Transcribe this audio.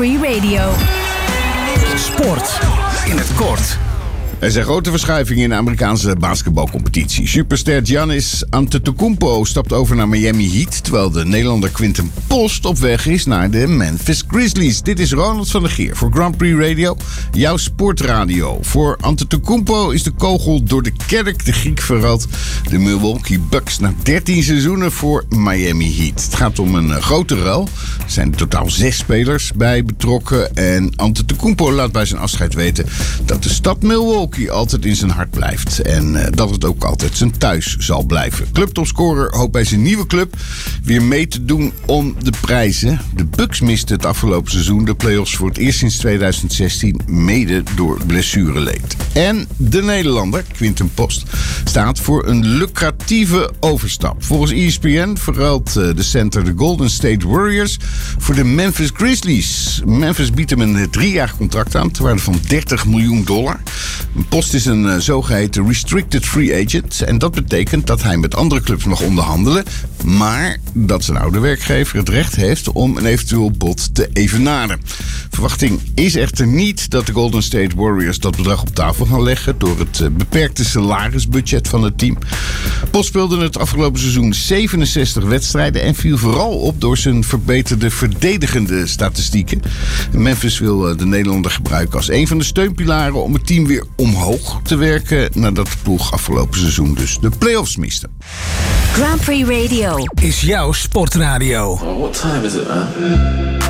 Prix Radio. Sport in het kort. Er zijn grote verschuivingen in de Amerikaanse basketbalcompetitie. Superster Giannis Antetokounmpo stapt over naar Miami Heat, terwijl de Nederlander Quinten Post op weg is naar de Memphis Grizzlies. Dit is Ronald van der Geer voor Grand Prix Radio, jouw sportradio. Voor Antetokounmpo is de kogel door de kerk. De Griek verruilt de Milwaukee Bucks na 13 seizoenen voor Miami Heat. Het gaat om een grote ruil. Er zijn in totaal 6 spelers bij betrokken. En Antetokounmpo laat bij zijn afscheid weten dat de stad Milwaukee altijd in zijn hart blijft. En dat het ook altijd zijn thuis zal blijven. Clubtopscorer hoopt bij zijn nieuwe club weer mee te doen om de prijzen. De Bucks misten het afgelopen seizoen de playoffs voor het eerst sinds 2016, mede door blessureleed. En de Nederlander, Quinten Post, staat voor een lucratieve overstap. Volgens ESPN verruilt de center de Golden State Warriors voor de Memphis Grizzlies. Memphis biedt hem een 3-jarig contract aan, ter waarde van $30 miljoen. Post is een zogeheten restricted free agent. En dat betekent dat hij met andere clubs mag onderhandelen, maar dat zijn oude werkgever het recht heeft om een eventueel bod te evenaren. Verwachting is echter niet dat de Golden State Warriors dat bedrag op tafel gaan leggen door het beperkte salarisbudget van het team. Post speelde het afgelopen seizoen 67 wedstrijden en viel vooral op door zijn verbeterde verdedigende statistieken. Memphis wil de Nederlander gebruiken als een van de steunpilaren om het team weer omhoog te werken nadat de ploeg afgelopen seizoen dus de play-offs miste. Grand Prix Radio Is jouw sportradio. Oh, what time is it, man?